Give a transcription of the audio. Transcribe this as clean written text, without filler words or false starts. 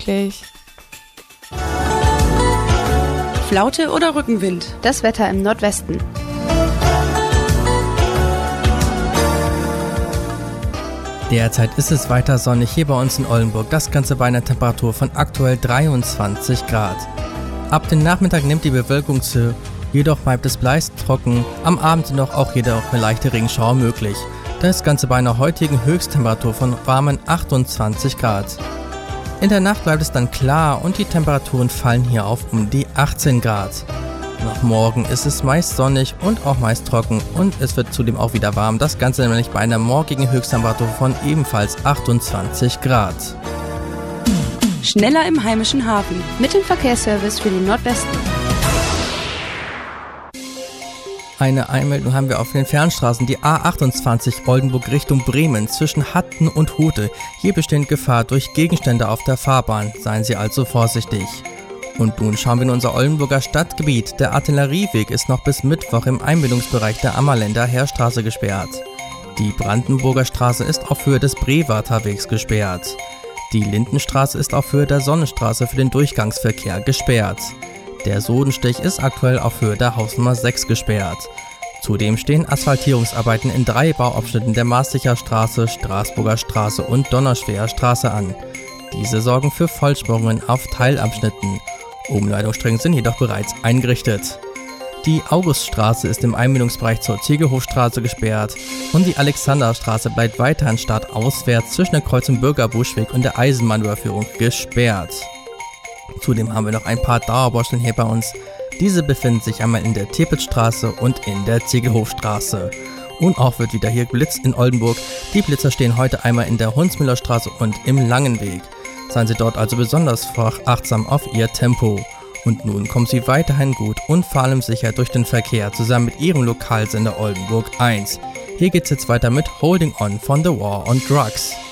eigentlich? Flaute oder Rückenwind? Das Wetter im Nordwesten. Derzeit ist es weiter sonnig hier bei uns in Oldenburg, das Ganze bei einer Temperatur von aktuell 23 Grad. Ab dem Nachmittag nimmt die Bewölkung zu, jedoch bleibt es bleist trocken, am Abend sind auch jedoch eine leichte Regenschauer möglich. Das Ganze bei einer heutigen Höchsttemperatur von warmen 28 Grad. In der Nacht bleibt es dann klar und die Temperaturen fallen hier auf um die 18 Grad. Noch morgen ist es meist sonnig und auch meist trocken und es wird zudem auch wieder warm. Das Ganze nämlich bei einer morgigen Höchsttemperatur von ebenfalls 28 Grad. Schneller im heimischen Hafen. Mit dem Verkehrsservice für den Nordwesten. Eine Einmeldung haben wir auf den Fernstraßen, die A28 Oldenburg Richtung Bremen zwischen Hatten und Hute. Hier besteht Gefahr durch Gegenstände auf der Fahrbahn. Seien Sie also vorsichtig. Und nun schauen wir in unser Oldenburger Stadtgebiet. Der Artillerieweg ist noch bis Mittwoch im Einbindungsbereich der Ammerländer Heerstraße gesperrt. Die Brandenburger Straße ist auf Höhe des Brewarter Wegs gesperrt. Die Lindenstraße ist auf Höhe der Sonnenstraße für den Durchgangsverkehr gesperrt. Der Sodenstich ist aktuell auf Höhe der Hausnummer 6 gesperrt. Zudem stehen Asphaltierungsarbeiten in 3 Bauabschnitten der Maastrichter Straße, Straßburger Straße und Donnerschwer Straße an. Diese sorgen für Vollsperrungen auf Teilabschnitten. Umleitungsstrecken sind jedoch bereits eingerichtet. Die Auguststraße ist im Einbindungsbereich zur Ziegelhofstraße gesperrt und die Alexanderstraße bleibt weiterhin stadtauswärts zwischen der Kreuzung Bürgerbuschweg und der Eisenbahnüberführung gesperrt. Zudem haben wir noch ein paar Dauerbaustellen hier bei uns. Diese befinden sich einmal in der Tepitzstraße und in der Ziegelhofstraße. Und auch wird wieder hier geblitzt in Oldenburg. Die Blitzer stehen heute einmal in der Hunsmüllerstraße und im Langenweg. Seien Sie dort also besonders achtsam auf Ihr Tempo. Und nun kommen Sie weiterhin gut und vor allem sicher durch den Verkehr zusammen mit Ihrem Lokalsender Oldenburg 1. Hier geht's jetzt weiter mit Holding On von The War on Drugs.